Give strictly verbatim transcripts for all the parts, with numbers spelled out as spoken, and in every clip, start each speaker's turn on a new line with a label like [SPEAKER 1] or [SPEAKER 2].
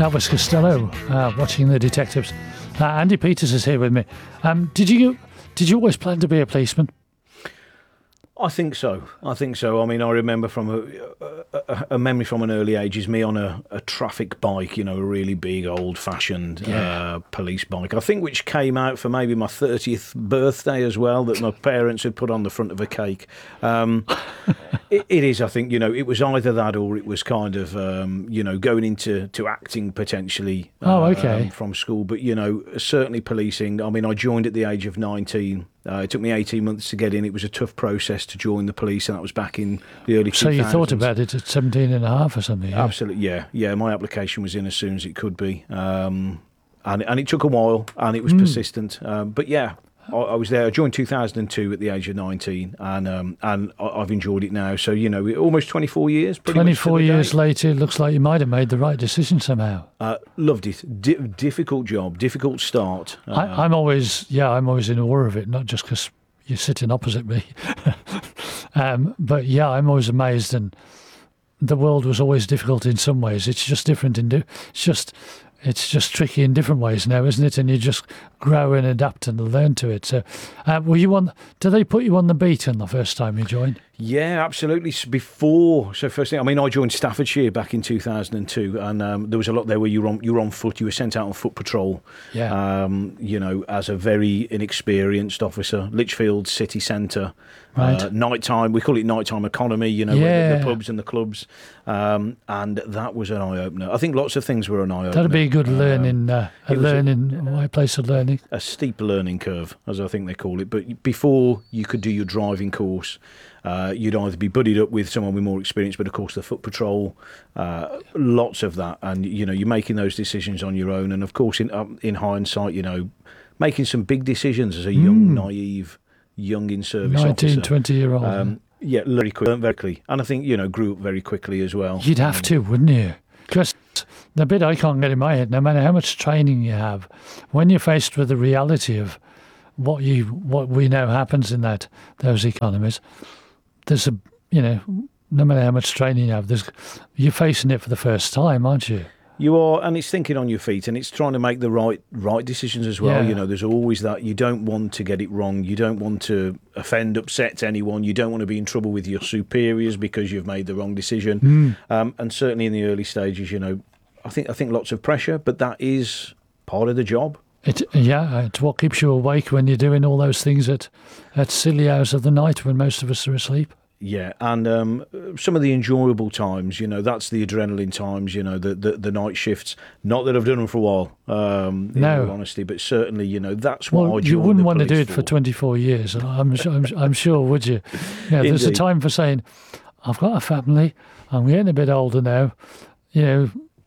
[SPEAKER 1] Elvis Costello, uh, watching The Detectives. Uh, Andy Peters is here with me. Um, did you did you always plan to be a policeman?
[SPEAKER 2] I think so. I think so. I mean, I remember from a, a, a memory from an early age is me on a, a traffic bike, you know, a really big, old-fashioned yeah. uh, police bike. I think which came out for maybe my thirtieth birthday as well, that my parents had put on the front of a cake. Um, it, it is, I think, you know, it was either that or it was kind of, um, you know, going into to acting potentially uh,
[SPEAKER 1] oh, okay.
[SPEAKER 2] um, from school. But, you know, certainly policing. I mean, I joined at the age of nineteen. Uh, it took me eighteen months to get in. It was a tough process to join the police, and that was back in the early
[SPEAKER 1] so
[SPEAKER 2] two thousands.
[SPEAKER 1] So you thought about it at seventeen and a half or something? Yeah?
[SPEAKER 2] Absolutely, yeah. Yeah, my application was in as soon as it could be. Um, and, and it took a while, and it was mm. persistent. Um, but yeah, I, I was there. I joined two thousand two at the age of nineteen, and um, and I've enjoyed it now. So, you know, almost twenty-four years.
[SPEAKER 1] twenty-four years later, it looks like you might have made the right decision somehow.
[SPEAKER 2] Uh, loved it. D- difficult job, difficult start. Uh,
[SPEAKER 1] I, I'm always, yeah, I'm always in awe of it, not just because you're sitting opposite me. um, but yeah, I'm always amazed, and the world was always difficult in some ways. It's just different in, di- it's just... It's just tricky in different ways now, isn't it? And you just grow and adapt and learn to it. So, uh, were you on? Did they put you on the beat on the first time you joined?
[SPEAKER 2] Yeah, absolutely. Before, so first thing, I mean, I joined Staffordshire back in two thousand two, and um, there was a lot there where you were on, you were on foot. You were sent out on foot patrol.
[SPEAKER 1] Yeah.
[SPEAKER 2] Um, you know, as a very inexperienced officer, Lichfield city centre.
[SPEAKER 1] Right.
[SPEAKER 2] Uh, nighttime, we call it nighttime economy. You know,
[SPEAKER 1] yeah.
[SPEAKER 2] the, the pubs and the clubs, um, and that was an eye opener. I think lots of things were an eye opener.
[SPEAKER 1] That'd be a good learning, uh, a learning, a, a place of learning.
[SPEAKER 2] A steep learning curve, as I think they call it. But before you could do your driving course, uh, you'd either be buddied up with someone with more experience, but of course the foot patrol, uh, lots of that, and you know you're making those decisions on your own. And of course, in um, in hindsight, you know, making some big decisions as a young, mm. naive, young in service
[SPEAKER 1] nineteen,
[SPEAKER 2] officer.
[SPEAKER 1] twenty year old.
[SPEAKER 2] Um, yeah, very quickly, learned very quickly, and I think you know grew up very quickly as well.
[SPEAKER 1] You'd have um, to, wouldn't you? Because the bit I can't get in my head, no matter how much training you have, when you're faced with the reality of what you what we know happens in that those economies, there's a you know no matter how much training you have, there's you're facing it for the first time, aren't you?
[SPEAKER 2] You are, and it's thinking on your feet, and it's trying to make the right right decisions as well.
[SPEAKER 1] Yeah.
[SPEAKER 2] You know, there's always that. You don't want to get it wrong. You don't want to offend, upset anyone. You don't want to be in trouble with your superiors because you've made the wrong decision.
[SPEAKER 1] Mm.
[SPEAKER 2] Um, and certainly in the early stages, you know, I think I think lots of pressure, but that is part of the job.
[SPEAKER 1] It, yeah, it's what keeps you awake when you're doing all those things at, at silly hours of the night when most of us are asleep.
[SPEAKER 2] Yeah, and um, some of the enjoyable times, you know, that's the adrenaline times, you know, the, the, the night shifts. Not that I've done them for a while, um, in
[SPEAKER 1] no.
[SPEAKER 2] all honesty, but certainly, you know, that's what
[SPEAKER 1] well,
[SPEAKER 2] I joined
[SPEAKER 1] you wouldn't
[SPEAKER 2] the
[SPEAKER 1] want to do it
[SPEAKER 2] for.
[SPEAKER 1] for twenty-four years, I'm, I'm, I'm sure, would you? Yeah, there's a time for saying, I've got a family, I'm getting a bit older now, you know,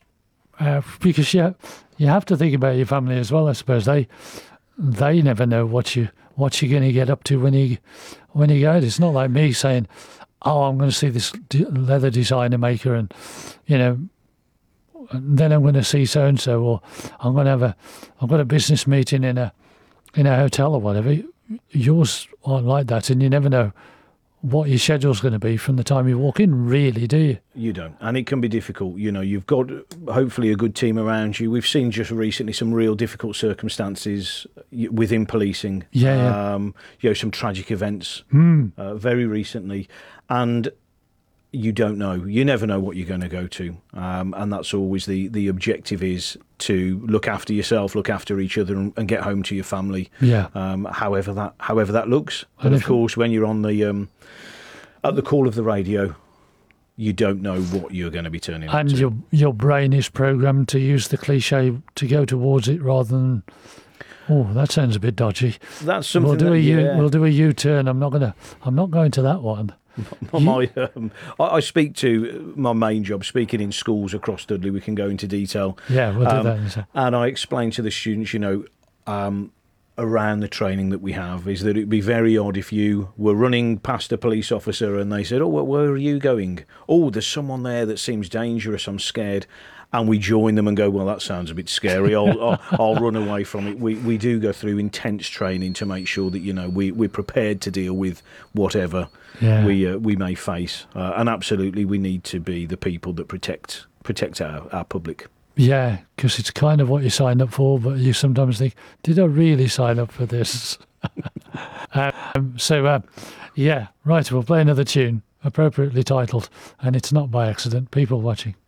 [SPEAKER 1] uh, because you, you have to think about your family as well, I suppose. They they never know what you what you're going to get up to when you when you go out. It's not like me saying, oh, I'm going to see this leather designer maker, and you know, and then I'm going to see so and so, or I'm going to have a I've got a business meeting in a in a hotel or whatever. Yours aren't like that, and you never know what your schedule's going to be from the time you walk in, really, do you?
[SPEAKER 2] You don't. And it can be difficult. You know, you've got hopefully a good team around you. We've seen just recently some real difficult circumstances within policing.
[SPEAKER 1] Yeah, yeah.
[SPEAKER 2] Um, you know, some tragic events
[SPEAKER 1] mm.
[SPEAKER 2] uh, very recently. And you don't know. You never know what you're going to go to. Um, and that's always the, the objective is to look after yourself, look after each other, and, and get home to your family.
[SPEAKER 1] Yeah.
[SPEAKER 2] Um, however that however that looks. But of course, when you're on the um, at the call of the radio, you don't know what you're going to be turning
[SPEAKER 1] and
[SPEAKER 2] into.
[SPEAKER 1] your your brain is programmed to use the cliche to go towards it rather than, oh, that sounds a bit dodgy.
[SPEAKER 2] That's something.
[SPEAKER 1] We'll do
[SPEAKER 2] that,
[SPEAKER 1] a U,
[SPEAKER 2] yeah.
[SPEAKER 1] we'll do a U-turn. I'm not gonna. I'm not going to that one.
[SPEAKER 2] My, um, I, I speak to my main job, speaking in schools across Dudley. We can go into detail.
[SPEAKER 1] Yeah, we'll do
[SPEAKER 2] um,
[SPEAKER 1] that. In a sec.
[SPEAKER 2] And I explain to the students, you know, um, around the training that we have, is that it'd be very odd if you were running past a police officer and they said, "Oh, well, where are you going? Oh, there's someone there that seems dangerous. I'm scared." And we join them and go, well, that sounds a bit scary. I'll, I'll, I'll run away from it. We we do go through intense training to make sure that, you know, we, we're prepared to deal with whatever
[SPEAKER 1] yeah.
[SPEAKER 2] we uh, we may face. Uh, and absolutely, we need to be the people that protect protect our, our public.
[SPEAKER 1] Yeah, because it's kind of what you signed up for, but you sometimes think, did I really sign up for this? um, so, uh, yeah, right, we'll play another tune, appropriately titled, and it's not by accident, People Watching.